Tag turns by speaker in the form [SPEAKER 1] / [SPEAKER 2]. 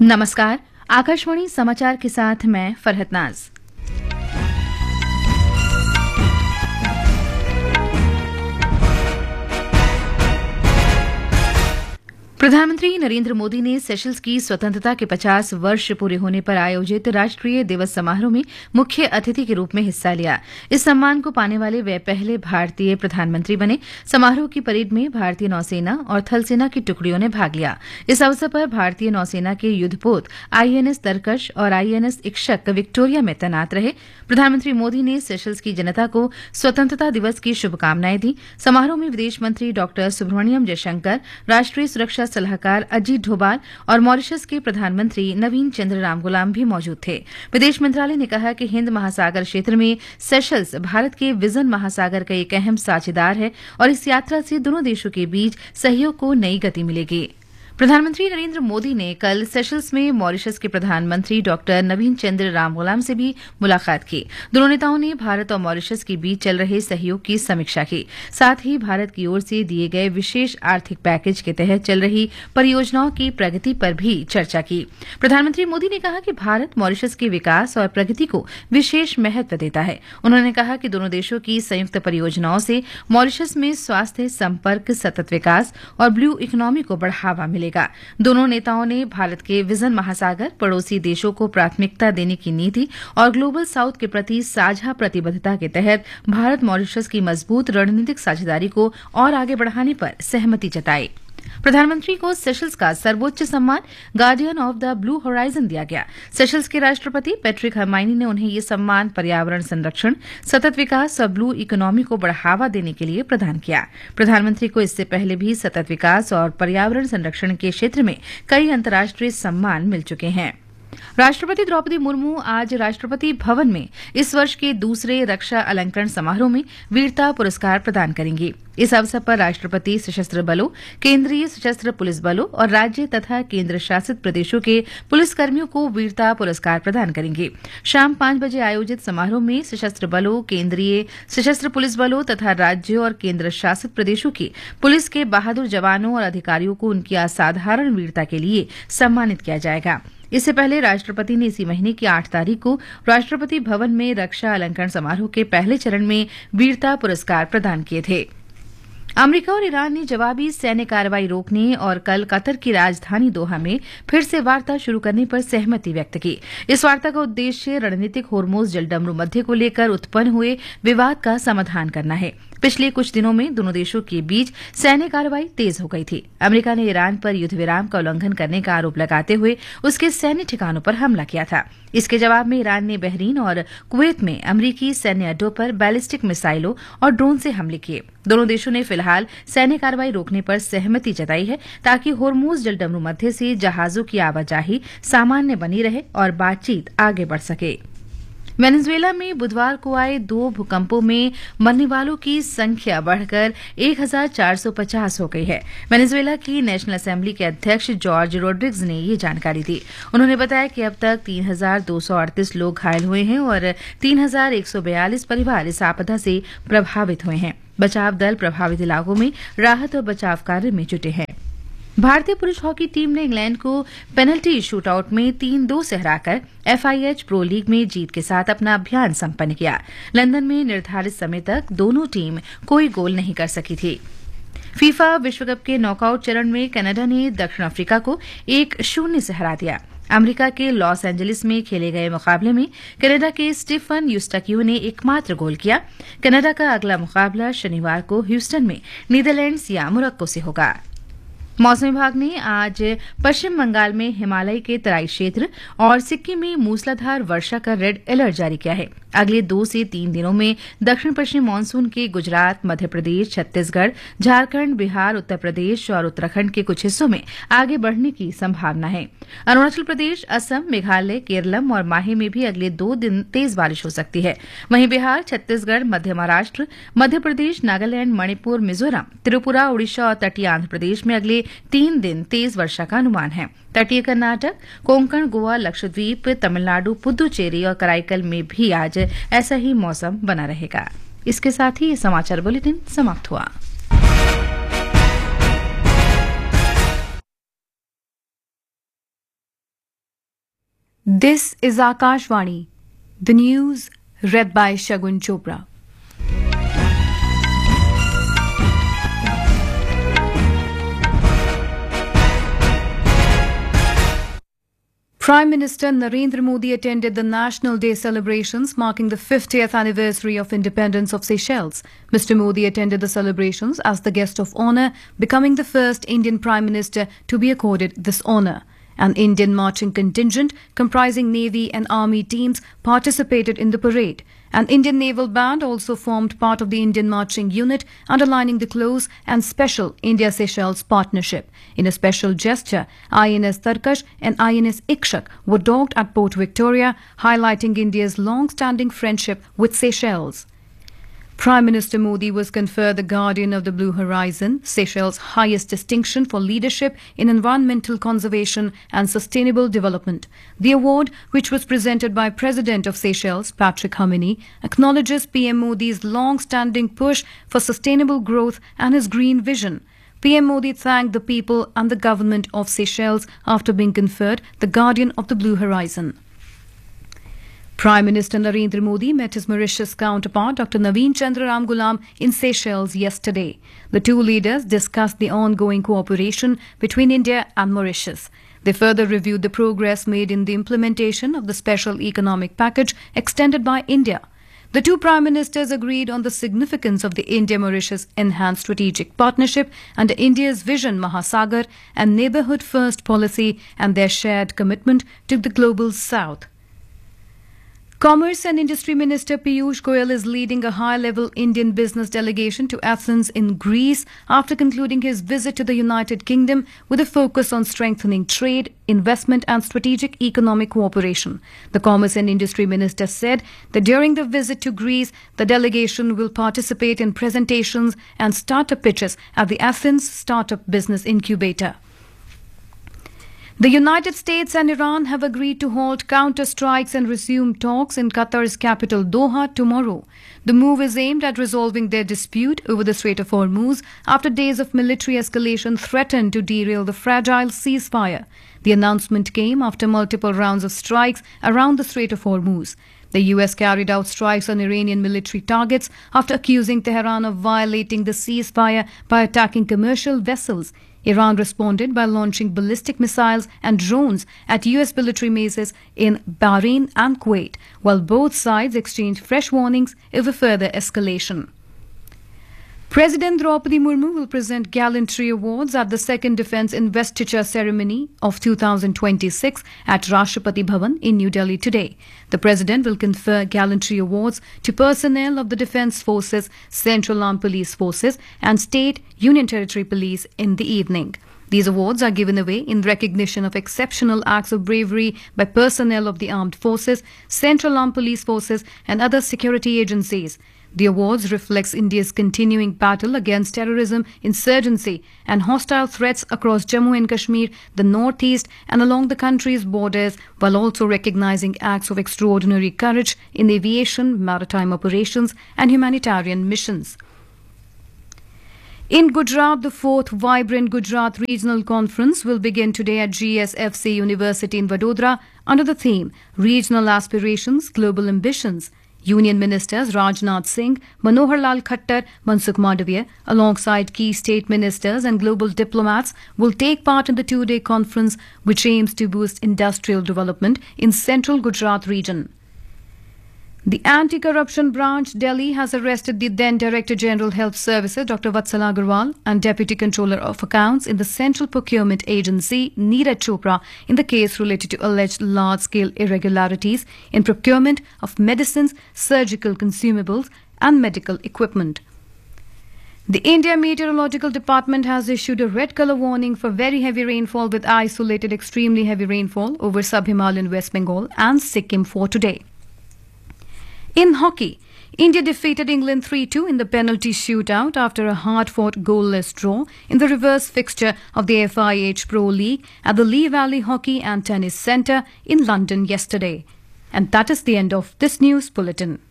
[SPEAKER 1] नमस्कार। आकाशवाणी समाचार के साथ मैं फरहत नाज। प्रधानमंत्री नरेंद्र मोदी ने सेशल्स की स्वतंत्रता के 50 वर्ष पूरे होने पर आयोजित राष्ट्रीय दिवस समारोह में मुख्य अतिथि के रूप में हिस्सा लिया। इस सम्मान को पाने वाले वे पहले भारतीय प्रधानमंत्री बने। समारोह की परेड में भारतीय नौसेना और थल सेना की टुकड़ियों ने भाग लिया। इस अवसर पर भारतीय नौसेना के युद्धपोत आईएनएस तरकश और आईएनएस इक्षक विक्टोरिया में तैनात रहे। प्रधानमंत्री मोदी ने सेशल्स की जनता को स्वतंत्रता दिवस की शुभकामनाएं दी। समारोह में विदेश मंत्री डॉ सुब्रमण्यम जयशंकर, राष्ट्रीय सुरक्षा सलाहकार अजीत डोभाल और मॉरिशस के प्रधानमंत्री नवीन चंद्र रामगुलाम भी मौजूद थे। विदेश मंत्रालय ने कहा कि हिंद महासागर क्षेत्र में सेशल्स भारत के विजन महासागर का एक अहम साझेदार है और इस यात्रा से दोनों देशों के बीच सहयोग को नई गति मिलेगी। प्रधानमंत्री नरेंद्र मोदी ने कल सेशल्स में मॉरिशस के प्रधानमंत्री डॉ नवीन चंद्र रामगुलाम से भी मुलाकात की। दोनों नेताओं ने भारत और मॉरिशस के बीच चल रहे सहयोग की समीक्षा की। साथ ही भारत की ओर से दिए गए विशेष आर्थिक पैकेज के तहत चल रही परियोजनाओं की प्रगति पर भी चर्चा की। प्रधानमंत्री मोदी ने कहा कि भारत मॉरिशस के विकास और प्रगति को विशेष महत्व देता है। उन्होंने कहा कि दोनों देशों की संयुक्त परियोजनाओं से मॉरिशस में स्वास्थ्य, संपर्क, सतत विकास और ब्लू इकोनॉमी को बढ़ावा मिलेगा। दोनों नेताओं ने भारत के विजन महासागर, पड़ोसी देशों को प्राथमिकता देने की नीति और ग्लोबल साउथ के प्रति साझा प्रतिबद्धता के तहत भारत मॉरिशस की मजबूत रणनीतिक साझेदारी को और आगे बढ़ाने पर सहमति जताई। प्रधानमंत्री को सेशल्स का सर्वोच्च सम्मान guardian of the blue horizon दिया गया। सेशल्स के राष्ट्रपति पैट्रिक हरमाइनी ने उन्हें ये सम्मान पर्यावरण संरक्षण, सतत विकास और ब्लू इकोनॉमी को बढ़ावा देने के लिए प्रदान किया। प्रधानमंत्री को इससे पहले भी सतत विकास और पर्यावरण संरक्षण के क्षेत्र में कई अंतर्राष्ट्रीय सम्मान मिल चुके हैं। राष्ट्रपति द्रौपदी मुर्मू आज राष्ट्रपति भवन में इस वर्ष के दूसरे रक्षा अलंकरण समारोह में वीरता पुरस्कार प्रदान करेंगे। इस अवसर पर राष्ट्रपति सशस्त्र बलों, केंद्रीय सशस्त्र पुलिस बलों और राज्य तथा केंद्र शासित प्रदेशों के पुलिसकर्मियों को वीरता पुरस्कार प्रदान करेंगे। शाम 5 बजे आयोजित समारोह में सशस्त्र बलों, केंद्रीय सशस्त्र पुलिस बलों तथा राज्यों और केंद्र शासित प्रदेशों की पुलिस के बहादुर जवानों और अधिकारियों को उनकी असाधारण वीरता के लिए सम्मानित किया जाएगा। इससे पहले राष्ट्रपति ने इसी महीने की 8 तारीख को राष्ट्रपति भवन में रक्षा अलंकरण समारोह के पहले चरण में वीरता पुरस्कार प्रदान किए थे। अमेरिका और ईरान ने जवाबी सैन्य कार्रवाई रोकने और कल कतर की राजधानी दोहा में फिर से वार्ता शुरू करने पर सहमति व्यक्त की। इस वार्ता का उद्देश्य रणनीतिक होर्मुज जलडमरू मध्य को लेकर उत्पन्न हुए विवाद का समाधान करना है। पिछले कुछ दिनों में दोनों देशों के बीच सैन्य कार्रवाई तेज हो गई थी। अमेरिका ने ईरान पर युद्ध विराम का उल्लंघन करने का आरोप लगाते हुए उसके सैन्य ठिकानों पर हमला किया था। इसके जवाब में ईरान ने बहरीन और कुवैत में अमेरिकी सैन्य अड्डों पर बैलिस्टिक मिसाइलों और ड्रोन से हमले किए। दोनों देशों ने फिलहाल सैन्य कार्रवाई रोकने पर सहमति जताई है ताकि होर्मुज जलडमरू मध्य से जहाजों की आवाजाही सामान्य बनी रहे और बातचीत आगे बढ़ सके। वेनेजुएला में बुधवार को आए 2 भूकंपों में मरने वालों की संख्या बढ़कर 1450 हो गई है। वेनेजुएला की नेशनल असेंबली के अध्यक्ष जॉर्ज रोड्रिग्स ने ये जानकारी दी। उन्होंने बताया कि अब तक 3238 लोग घायल हुए हैं और 3142 परिवार इस आपदा से प्रभावित हुए हैं। बचाव दल प्रभावित इलाकों में राहत और बचाव कार्य में जुटे हैं। भारतीय पुरुष हॉकी टीम ने इंग्लैंड को पेनल्टी शूटआउट में 3-2 से हराकर FIH प्रो लीग में जीत के साथ अपना अभियान संपन्न किया। लंदन में निर्धारित समय तक दोनों टीम कोई गोल नहीं कर सकी थी। फीफा विश्व कप के नॉकआउट चरण में कनाडा ने दक्षिण अफ्रीका को 1-0 से हरा दिया। अमेरिका के लॉस एंजलिस में खेले गए मुकाबले में कनाडा के स्टीफन यूस्टाक्यू ने एकमात्र गोल किया। कनाडा का अगला मुकाबला शनिवार को ह्यूस्टन में नीदरलैंड्स या मोरक्को से होगा। मौसम विभाग ने आज पश्चिम बंगाल में हिमालय के तराई क्षेत्र और सिक्किम में मूसलाधार वर्षा का रेड अलर्ट जारी किया है। अगले 2 से 3 दिनों में दक्षिण पश्चिम मानसून के गुजरात, मध्य प्रदेश, छत्तीसगढ़, झारखंड, बिहार, उत्तर प्रदेश और उत्तराखंड के कुछ हिस्सों में आगे बढ़ने की संभावना है। अरुणाचल प्रदेश, असम, मेघालय, केरलम और माहे में भी अगले 2 दिन तेज बारिश हो सकती है। वहीं बिहार, छत्तीसगढ़, मध्य महाराष्ट्र, मध्य प्रदेश, नागालैंड, मणिपुर, मिजोरम, त्रिपुरा, उड़ीसा और तटीय आंध्र प्रदेश में अगले 3 दिन तेज वर्षा का अनुमान है। तटीय कर्नाटक, कोंकण, गोवा, लक्षद्वीप, तमिलनाडु, पुदुचेरी और कराईकल में भी आज ऐसा ही मौसम बना रहेगा। इसके साथ ही ये समाचार बुलेटिन समाप्त हुआ।
[SPEAKER 2] This is Akashvani, the news read by Shagun Chopra. Prime Minister Narendra Modi attended the National Day celebrations marking the 50th anniversary of independence of Seychelles. Mr. Modi attended the celebrations as the guest of honor, becoming the first Indian Prime Minister to be accorded this honor. An Indian marching contingent comprising Navy and Army teams participated in the parade. An Indian naval band also formed part of the Indian marching unit, underlining the close and special India-Seychelles partnership. In a special gesture, INS Tarkash and INS Ikshak were docked at Port Victoria, highlighting India's long-standing friendship with Seychelles. Prime Minister Modi was conferred the Guardian of the Blue Horizon, Seychelles' highest distinction for leadership in environmental conservation and sustainable development. The award, which was presented by President of Seychelles, Patrick Hamini, acknowledges PM Modi's long-standing push for sustainable growth and his green vision. PM Modi thanked the people and the government of Seychelles after being conferred the Guardian of the Blue Horizon. Prime Minister Narendra Modi met his Mauritius counterpart Dr. Naveen Chandra Ramgoolam in Seychelles yesterday. The two leaders discussed the ongoing cooperation between India and Mauritius. They further reviewed the progress made in the implementation of the special economic package extended by India. The two prime ministers agreed on the significance of the India-Mauritius Enhanced Strategic Partnership under India's Vision Mahasagar and Neighbourhood First policy and their shared commitment to the Global South. Commerce and Industry Minister Piyush Goyal is leading a high-level Indian business delegation to Athens in Greece after concluding his visit to the United Kingdom with a focus on strengthening trade, investment and strategic economic cooperation. The Commerce and Industry Minister said that during the visit to Greece, the delegation will participate in presentations and startup pitches at the Athens Startup Business Incubator. The United States and Iran have agreed to halt counter-strikes and resume talks in Qatar's capital Doha tomorrow. The move is aimed at resolving their dispute over the Strait of Hormuz after days of military escalation threatened to derail the fragile ceasefire. The announcement came after multiple rounds of strikes around the Strait of Hormuz. The US carried out strikes on Iranian military targets after accusing Tehran of violating the ceasefire by attacking commercial vessels. Iran responded by launching ballistic missiles and drones at US military bases in Bahrain and Kuwait, while both sides exchanged fresh warnings over further escalation. President Draupadi Murmu will present Gallantry Awards at the second Defence Investiture Ceremony of 2026 at Rashtrapati Bhavan in New Delhi today. The President will confer Gallantry Awards to personnel of the Defence Forces, Central Armed Police Forces and State Union Territory Police in the evening. These awards are given away in recognition of exceptional acts of bravery by personnel of the armed forces, Central Armed Police Forces and other security agencies. The awards reflects India's continuing battle against terrorism, insurgency and hostile threats across Jammu and Kashmir, the northeast and along the country's borders, while also recognizing acts of extraordinary courage in aviation, maritime operations and humanitarian missions. In Gujarat, the fourth Vibrant Gujarat Regional Conference will begin today at GSFC University in Vadodara under the theme Regional Aspirations, Global Ambitions. Union Ministers Rajnath Singh, Manohar Lal Khattar, Mansukh Mandavia, alongside key state ministers and global diplomats, will take part in the two-day conference, which aims to boost industrial development in central Gujarat region. The Anti-Corruption Branch, Delhi, has arrested the then Director General Health Services, Dr. Vatsala Agarwal, and Deputy Controller of Accounts in the Central Procurement Agency, Neeraj Chopra, in the case related to alleged large-scale irregularities in procurement of medicines, surgical consumables, and medical equipment. The India Meteorological Department has issued a red colour warning for very heavy rainfall with isolated extremely heavy rainfall over sub-Himalayan West Bengal and Sikkim for today. In hockey, India defeated England 3-2 in the penalty shootout after a hard-fought goalless draw in the reverse fixture of the FIH Pro League at the Lee Valley Hockey and Tennis Centre in London yesterday. And that is the end of this news bulletin.